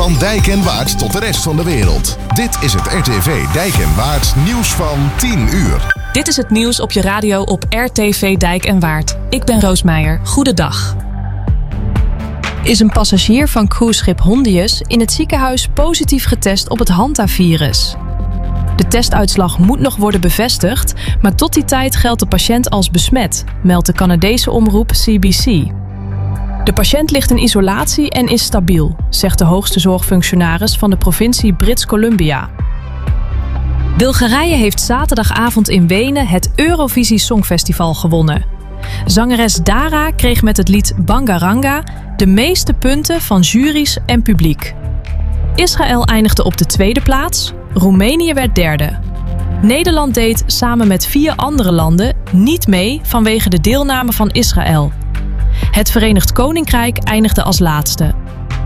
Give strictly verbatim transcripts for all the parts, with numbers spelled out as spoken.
Van Dijk en Waard tot de rest van de wereld. Dit is het R T V Dijk en Waard nieuws van tien uur. Dit is het nieuws op je radio op R T V Dijk en Waard. Ik ben Roos Meijer. Goedendag. Is een passagier van cruiseschip Hondius in het ziekenhuis positief getest op het Hanta-virus. De testuitslag moet nog worden bevestigd, maar tot die tijd geldt de patiënt als besmet, meldt de Canadese omroep C B C. De patiënt ligt in isolatie en is stabiel, zegt de hoogste zorgfunctionaris van de provincie Brits Columbia. Bulgarije heeft zaterdagavond in Wenen het Eurovisie Songfestival gewonnen. Zangeres Dara kreeg met het lied Bangaranga de meeste punten van juries en publiek. Israël eindigde op de tweede plaats, Roemenië werd derde. Nederland deed samen met vier andere landen niet mee vanwege de deelname van Israël. Het Verenigd Koninkrijk eindigde als laatste.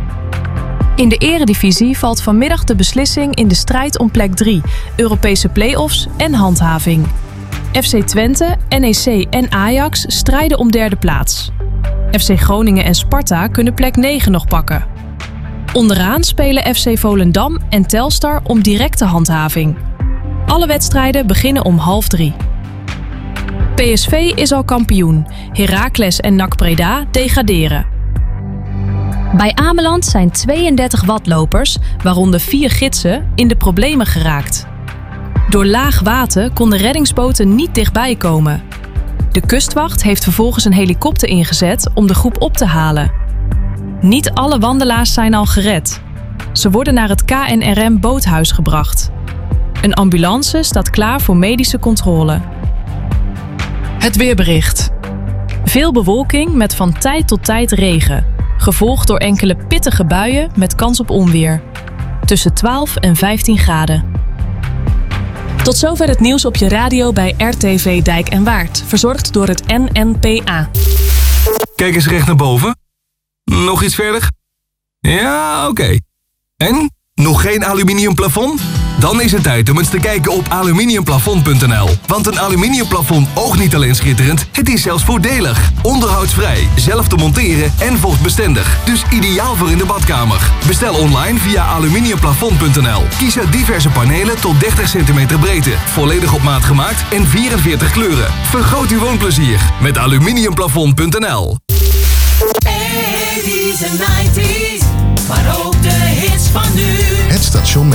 In de eredivisie valt vanmiddag de beslissing in de strijd om plek drie, Europese play-offs en handhaving. F C Twente, N E C en Ajax strijden om derde plaats. F C Groningen en Sparta kunnen plek negen nog pakken. Onderaan spelen F C Volendam en Telstar om directe handhaving. Alle wedstrijden beginnen om half drie. P S V is al kampioen. Heracles en N A C Breda degraderen. Bij Ameland zijn tweeëndertig watlopers, waaronder vier gidsen, in de problemen geraakt. Door laag water konden reddingsboten niet dichtbij komen. De kustwacht heeft vervolgens een helikopter ingezet om de groep op te halen. Niet alle wandelaars zijn al gered. Ze worden naar het K N R M boothuis gebracht. Een ambulance staat klaar voor medische controle. Het weerbericht. Veel bewolking met van tijd tot tijd regen, gevolgd door enkele pittige buien met kans op onweer. Tussen twaalf en vijftien graden. Tot zover het nieuws op je radio bij R T V Dijk en Waard, verzorgd door het N N P A. Kijk eens recht naar boven. Nog iets verder? Ja, oké. Okay. En? Nog geen aluminium plafond? Dan is het tijd om eens te kijken op aluminiumplafond punt n l. Want een aluminiumplafond oogt niet alleen schitterend, het is zelfs voordelig. Onderhoudsvrij, zelf te monteren en vochtbestendig. Dus ideaal voor in de badkamer. Bestel online via aluminiumplafond punt n l. Kies uit diverse panelen tot dertig centimeter breedte. Volledig op maat gemaakt en vierenveertig kleuren. Vergroot uw woonplezier met aluminiumplafond punt n l. eighties en nineties, maar ook de hits van nu. Het station met